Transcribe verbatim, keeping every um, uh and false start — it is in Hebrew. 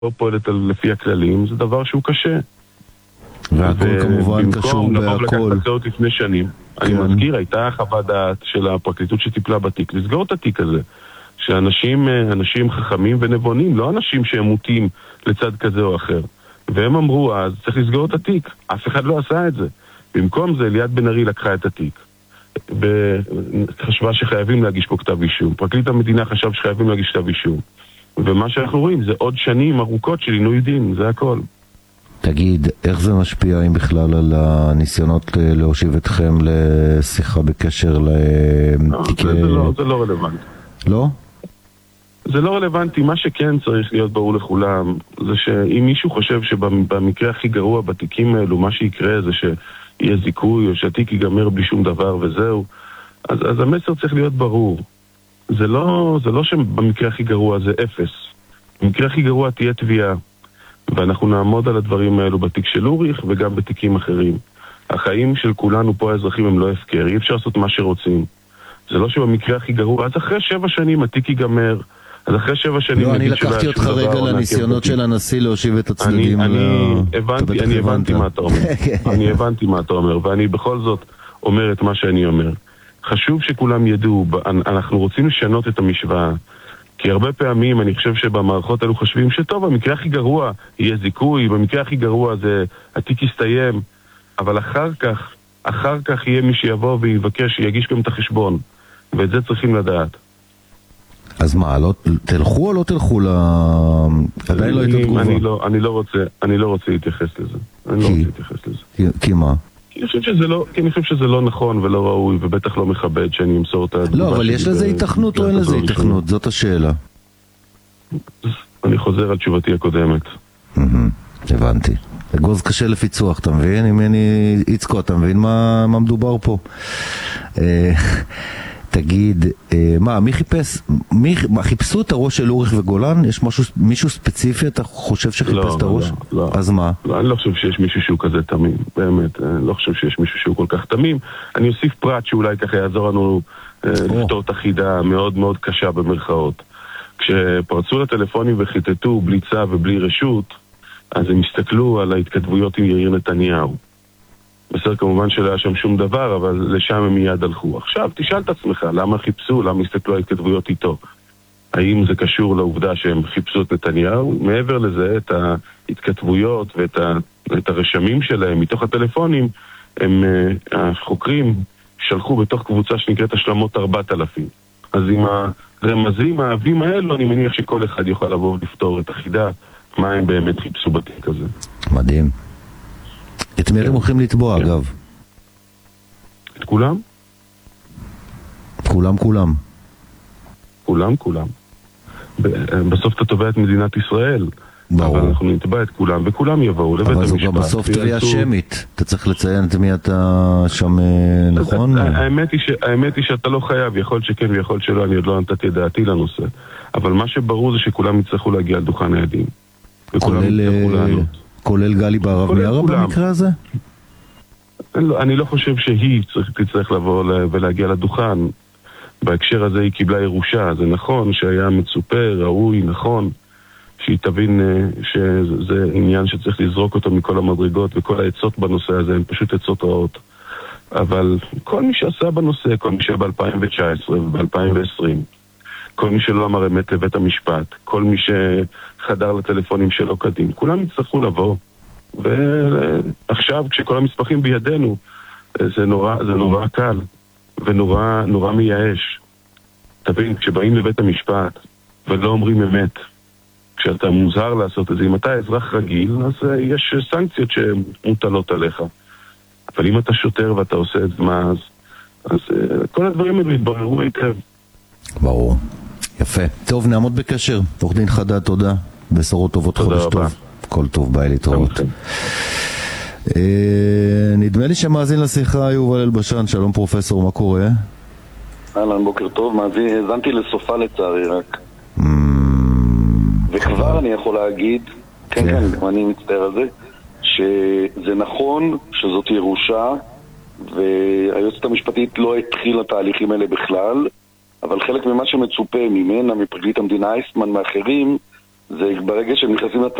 לא פועלת לפי הכללים, זה דבר שהוא קשה. והכל כמובן קשור בהכל. בהכל. במקום לקחת הצעות לפני שנים, אני מזכיר, הייתה חוות דעת של הפרקליטות שטיפלה בתיק, לסגור את התיק הזה. שאנשים אנשים חכמים ונבונים, לא אנשים שהם מוטים לצד כזה או אחר. והם אמרו, אז צריך לסגור את התיק. אף אחד לא עשה את זה. במקום זה, ליאת בן ארי לקחה את התיק. וחשבה שחייבים להגיש פה כתב אישום. פרקליט המדינה חשב שחייבים להגיש כתב אישום. ומה שאנחנו רואים זה עוד שנים ארוכות של עינוי דין, זה הכל. תגיד, איך זה משפיע אם בכלל על הניסיונות להושיב אתכם לשיחה בקשר לתיקי... זה לא, זה לא רלוונטי. לא? זה לא רלוונטי. מה שכן צריך להיות ברור לכולם זה שאם מישהו חושב שבמקרה הכי גרוע בתיקים האלו מה שיקרה זה שיהיה זיכוי או שהתיק ייגמר בלי שום דבר וזהו, אז, אז המסר צריך להיות ברור. זה לא, זה לא שבמקרה הכי גרוע זה אפס. במקרה הכי גרוע תהיה תביעה, ואנחנו נעמוד על הדברים האלו בתיק של אוריך וגם בתיקים אחרים. החיים של כולנו פה האזרחים הם לא הפקר, אי אפשר לעשות מה שרוצים. זה לא שבמקרה הכי גרוע, אז אחרי שבע שנים התיק ייגמר, אז אחרי שבע שנים... לא, אני לקחתי אותך רגע לניסיונות של הנשיא להושיב את הצדדים. אני הבנתי מה אתה אומר. אני הבנתי מה אתה אומר, ואני בכל זאת אומר את מה שאני אומר. חשוב שכולם ידעו, אנחנו רוצים לשנות את המשוואה, כי הרבה פעמים אני חושב שבמערכות האלו חושבים שטוב, במקרה הכי גרוע יהיה זיכוי, במקרה הכי גרוע זה התיק יסתיים, אבל אחר כך, אחר כך יהיה מי שיבוא ויבקש, שיגיש גם את החשבון, ואת זה צריכים לדעת. אז מה, לא, תלכו או לא תלכו ל... עדיין לא הייתה תגובה. אני לא, אני לא רוצה, אני לא רוצה להתייחס לזה. אני לא רוצה להתייחס לזה. כי, כי מה? כי אני חושב שזה לא, כי אני חושב שזה לא נכון ולא ראוי, ובטח לא מכבד שאני אמסור את התגובה. לא, אבל יש לזה התכנות או אין לזה התכנות? זאת השאלה. אני חוזר על תשובתי הקודמת. הבנתי. אגוז קשה לפיצוח, אתה מבין? אם אני יצקו, אתה מבין מה, מה מדובר פה? תגיד, מה, מי חיפש, מי, מה, חיפשו את הראש של אוריך וגולן? יש משהו, מישהו ספציפי, אתה חושב שחיפש לא, את הראש? לא, לא. אז מה? לא, אני לא חושב שיש מישהו שהוא כזה תמים, באמת, אני לא חושב שיש מישהו שהוא כל כך תמים. אני אוסיף פרט שאולי ככה יעזור לנו אה, לפתור את החידה מאוד מאוד קשה במרכאות. כשפרצו לטלפונים וחיטטו בלי צו ובלי רשות, אז הם הסתכלו על ההתכתבויות עם יאיר נתניהו. בסדר, כמובן שלא היה שם שום דבר, אבל לשם הם מיד הלכו. עכשיו, תשאל את עצמך, למה חיפשו, למה הסתכלו על ההתכתבויות איתו? האם זה קשור לעובדה שהם חיפשו את נתניהו? מעבר לזה, את ההתכתבויות ואת ה, את הרשמים שלהם מתוך הטלפונים, הם, החוקרים שלחו בתוך קבוצה שנקראת השלמות ארבעת אלפים. אז עם הרמזים האהבים האלו, אני מניח שכל אחד יוכל לבוא ולפתור את החידה, מה הם באמת חיפשו בתיק הזה. מדהים. את מי הם הולכים לתבוע, אגב? את כולם? כולם, כולם. כולם, כולם. בסוף אתה תובע את מדינת ישראל. ברור. אבל אנחנו נתבע את כולם, וכולם יבואו לבית המשפט. אבל זו גם בסוף תביעה שמית. אתה צריך לציין את מי אתה שם, נכון? האמת היא שאתה לא חייב, יכול שכן ויכול שלא, אני עוד לא נתתי את דעתי לנושא. אבל מה שברור זה שכולם יצטרכו להגיע על דוכן העדים. וכולם יצטרכו לענות. כולל גלי בהרב מיארה במקרה הזה? אני לא חושב שהיא תצטרך לבוא ולהגיע לדוכן. בהקשר הזה היא קיבלה ירושה. זה נכון שהיה מצופה, ראוי, נכון, שהיא תבין שזה עניין שצריך לזרוק אותו מכל המדרגות, וכל העצות בנושא הזה הן פשוט עצות רעות. אבל כל מי שעשה בנושא, כל מי שב אלפיים תשע עשרה וב-אלפיים עשרים, כל מי שלא אמר אמת לבית המשפט, כל מי שחדר לטלפונים שלא קדים, כולם יצטרכו לבוא. ועכשיו, כשכל המסמכים בידינו, זה נורא, זה נורא קל ונורא נורא מייאש. תבין, כשבאים לבית המשפט ולא אומרים אמת, כשאתה מוזהר לעשות את זה, אם אתה אזרח רגיל, אז יש סנקציות שמוטלות עליך. אבל אם אתה שוטר ואתה עושה את זה, מה אז? אז כל הדברים האלה יתבררו היטב. ברור. יפה. טוב, נעמוד בקשר. עורך דין חדד, תודה. בשורות טובות, חודש טוב. כל טוב, ביי להתראות. נדמה לי שמאזין לשיחה יובל אלבשן. שלום פרופסור, מה קורה? אהלן, בוקר טוב. מאזין, הזנתי לסופה לצערי רק. וכבר אני יכול להגיד, כן, כן, אני מצטער על זה, שזה נכון שזאת ירושה, והיועצת המשפטית לא התחילה תהליכים האלה בכלל, אבל חלק ממה שמצופה ממנה, מפרקליט המדינה אייסמן, מאחרים, זה ברגע שהם נכנסים